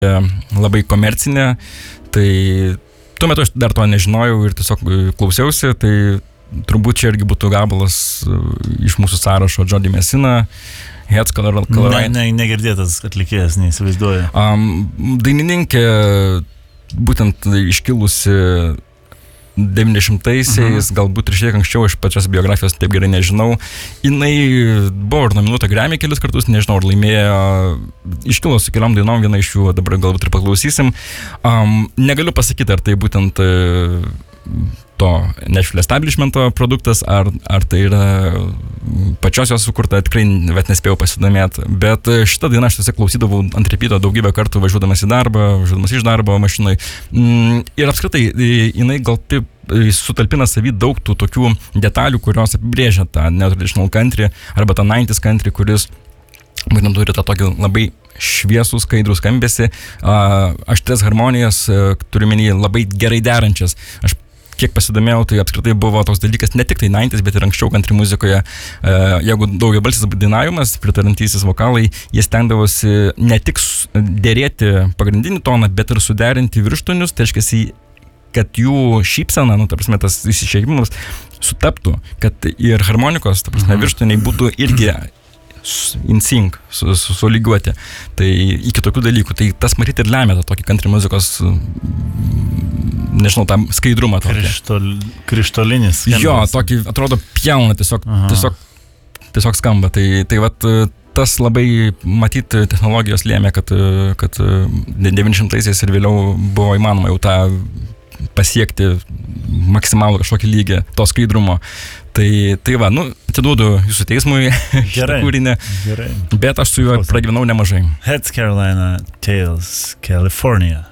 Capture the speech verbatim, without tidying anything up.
labai komercinė, tai tuo metu aš dar to nežinojau ir tiesiog klausiausi, tai turbūt čia irgi būtų gabalas iš mūsų sąrašo Jody Messina, Heads Color Color. Ne, ne, negirdėtas atlikėjas, neįsivaizduoju. Um, dainininkė būtent iškilusi devyniasdešimtaisiais, uh-huh. galbūt ir šiek anksčiau, aš pačios biografijos taip gerai nežinau. Jinai buvo ir nominuota Grammy kelis kartus, nežinau, ar laimėjo, iškilo su keliom dainom, viena iš jų dabar galbūt ir paklausysim. Um, negaliu pasakyti, ar tai būtent uh, to Nashville establishmento produktas, ar, ar tai yra pačios jos sukurta, tikrai bet nespėjau pasidomėti, bet šitą dainą aš tiesiog klausydavau ant repeato daugybę kartų važiuodamas į darbą, važiuodamas iš darbo mašinai. Ir apskritai, jinai gal taip sutalpina savį daug tų tokių detalių, kurios apibrėžia tą netraditional country arba tą nineties country, kuris būtent turi tą tokį labai šviesų, skaidrų skambesį, aštrias harmonijas, turiu menį labai gerai derančias. Aš kiek pasidomėjau, tai apskritai buvo toks dalykas ne tik tai nineties, bet ir anksčiau country muzikoje. Jeigu daugiabalsis dainavimas, pritarantysis vokalai, jie stengdavosi ne tik dėrėti pagrindinį toną, bet ir suderinti virštonius, tai reiškia, kad jų šypsena, nu, ta prasme, tas išsišėjimas sutaptų, kad ir harmonikos, ta prasme, virštoniai būtų irgi in sync, su, su, sulygiuoti. Tai iki tokių dalykų. Tai tas matyti ir lemia tą tokį country muzikos, nežinau, tą skaidrumą. Krištol, krištolinis. Jo, tokį, atrodo, pjauna, tiesiog, tiesiog, tiesiog skamba. Tai, tai vat, tas labai, matyti, technologijos lėmė, kad, kad devyniasdešimtaisiais ir vėliau buvo įmanoma jau tą pasiekti maksimalų kažkokį lygį to skaidrumo. Tai, tai va, nu, atiduodu jūsų teismui šitą kūrinį, bet aš su juo pragyvenau nemažai. Heads Carolina Tales, California.